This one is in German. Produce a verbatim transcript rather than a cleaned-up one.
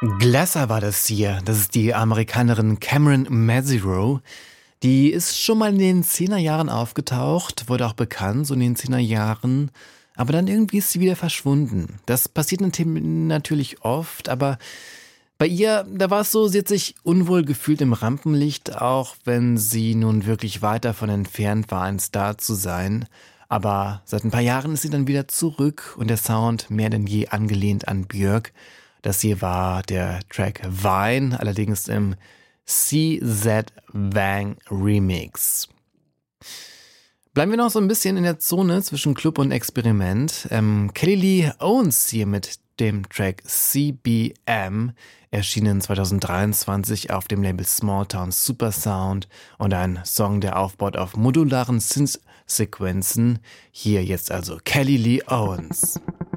Glasser war das hier. Das ist die Amerikanerin Cameron Mazzero. Die ist schon mal in den Zehnerjahren aufgetaucht, wurde auch bekannt, so in den Zehnerjahren. Aber dann irgendwie ist sie wieder verschwunden. Das passiert natürlich oft, aber bei ihr, da war es so, sie hat sich unwohl gefühlt im Rampenlicht, auch wenn sie nun wirklich weit davon entfernt war, ein Star zu sein. Aber seit ein paar Jahren ist sie dann wieder zurück und der Sound mehr denn je angelehnt an Björk. Das hier war der Track Vine, allerdings im C Z Wang Remix. Bleiben wir noch so ein bisschen in der Zone zwischen Club und Experiment. Ähm, Kelly Lee Owens hier mit dem Track C B M, erschienen zwanzig dreiundzwanzig auf dem Label Smalltown Supersound und ein Song, der aufbaut auf modularen Synth-Sequenzen. Hier jetzt also Kelly Lee Owens.